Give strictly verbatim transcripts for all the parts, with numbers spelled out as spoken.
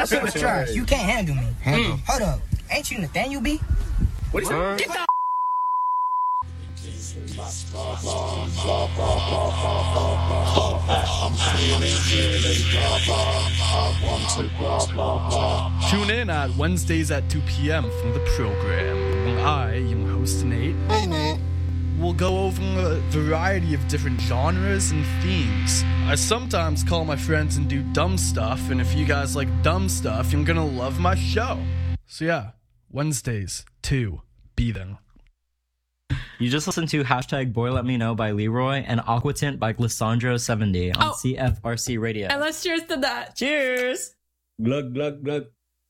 Super trash. You can't handle me. Handle. Hold up. Ain't you Nathaniel B? What is that? Get the Tune in at Wednesdays at two p.m. from the program. When I, your host Nate, Hey, Nate. will go over a variety of different genres and themes. I sometimes call my friends and do dumb stuff, and if you guys like dumb stuff, you're gonna love my show. So yeah, Wednesdays, two, be there. You just listened to hashtag Boy Let Me Know by Leroy and Aquatint by Glissandro seventy on Oh. C F R C Radio. And let's cheers to that. Cheers! Glug, glug, glug.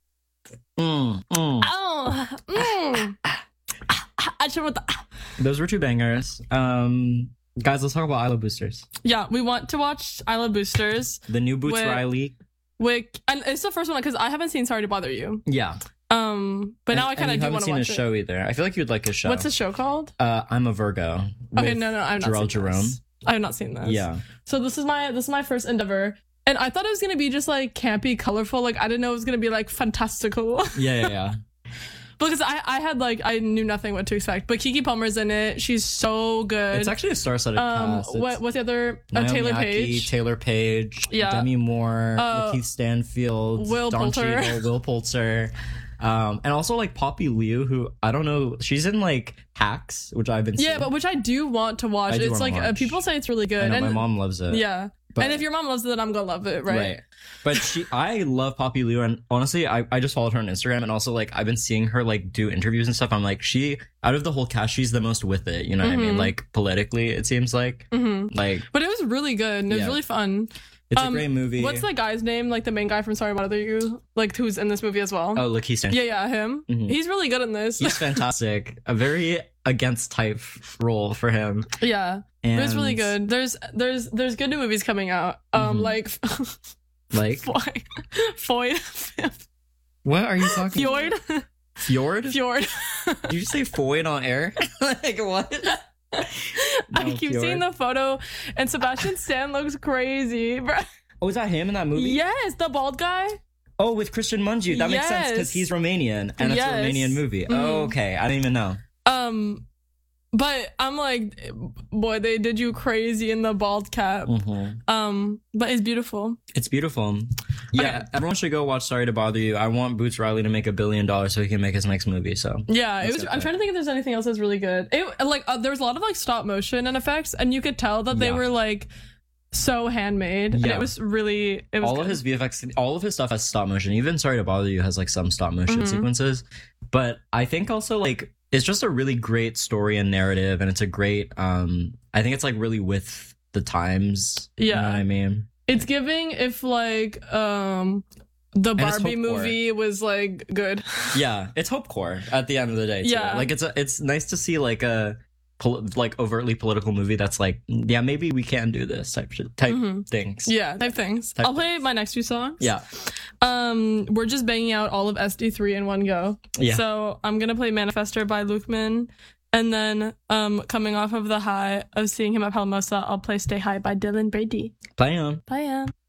Mm, mm. Oh, mm. I should want the- Those were two bangers. Um, guys, let's talk about I Love Boosters. Yeah, we want to watch I Love Boosters. The new Boots Wait. Riley. Wick, and it's the first one because I haven't seen Sorry to Bother You. Yeah. Um, but now And- I kind of and do you want haven't to seen watch a it. show either. I feel like you'd like a show. What's the show called? Uh, I'm a Virgo. Okay, with no, no, I've not Gerald seen Jerome. this. I have not seen this. Yeah. So this is my this is my first endeavor, and I thought it was gonna be just like campy, colorful. Like I didn't know it was gonna be like fantastical. Yeah, yeah, yeah. Because I, I had like I knew nothing what to expect. But Kiki Palmer's in it. She's so good. It's actually a star-studded um cast. It's what what's the other uh, Naomi Taylor Ackie, Page? Taylor Page, Yeah. Demi Moore, Uh, Lakeith Stanfield, Will Don Poulter. Cheadle, Will Poulter, um, and also like Poppy Liu, who I don't know, she's in like Hacks, which I've been Yeah, seeing. but which I do want to watch. I do It's wanna like uh, watch. people say it's really good. I know, and my mom loves it. yeah. but- and if your mom loves it, then I'm gonna love it, right? But she, I love Poppy Liu, and honestly, I, I just followed her on Instagram, and also like I've been seeing her like do interviews and stuff. I'm like, she out of the whole cast, she's the most with it. You know what I mean? Mhm. Like politically, it seems like Mm-hmm. like But it was really good. And it was Yeah. really fun. it's Um, a great movie. What's the guy's name? Like the main guy from Sorry to Bother You, like who's in this movie as well? Oh, Lakeith Stanfield. Yeah, yeah, him. Mhm. He's really good in this. He's fantastic. A very against type role for him. yeah, And it was really good. There's there's there's good new movies coming out. Um, Mhm. like Like, Foy, Foy, what are you talking Fjord, about? Fjord? Fjord. Did you say Foyd on air? Like, what? I No, keep Fjord. seeing the photo, and Sebastian Stan looks crazy, bro. Oh, is that him in that movie? Yes, the bald guy. Oh, with Christian Mungiu. That makes sense because Yes. he's Romanian and it's Yes. a Romanian movie. Mhm. Oh, okay. I didn't even know. Um, but I'm like, boy, they did you crazy in the bald cap. Mm-hmm. Um, but it's beautiful. It's beautiful. Yeah, Okay. everyone should go watch Sorry to Bother You. I want Boots Riley to make a billion dollars so he can make his next movie. So Yeah, it Let's was. get I'm that. trying to think if there's anything else that's really good. It like uh, there was a lot of like stop motion and effects, and you could tell that they Yeah. were like so handmade. And Yeah. it was really. It was all of good. his V F X, all of his stuff has stop motion. Even Sorry to Bother You has like some stop motion Mhm. sequences. But I think also like it's just a really great story and narrative, and it's a great. um I think it's like really with the times. You Yeah. know what I mean? It's giving if like um the it's Barbie hopecore. movie was like good. Yeah, it's hopecore at the end of the day. Too. Yeah. like it's a, it's nice to see like a pol- like overtly political movie that's like, yeah, maybe we can do this type shit, type Mhm. things. Yeah, type things. Type I'll play my next few songs. Yeah. Um, we're just banging out all of S D three in one go. Yeah. So I'm gonna play Manifester by Lukeman, and then um, coming off of the high of seeing him at Palamosa, I'll play Stay High by Dylan Brady. Play on. Bye, yeah.